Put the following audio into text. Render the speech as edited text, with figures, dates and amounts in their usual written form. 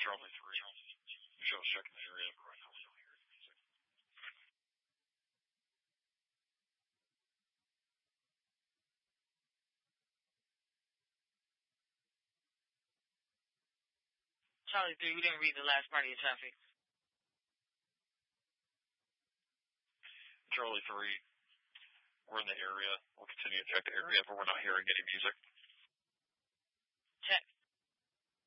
Charlie 3. Michelle's checking the area right now. Charlie 3, we didn't read the last part of your traffic. Charlie 3, we're in the area. We'll continue to check the area, but we're not hearing any music.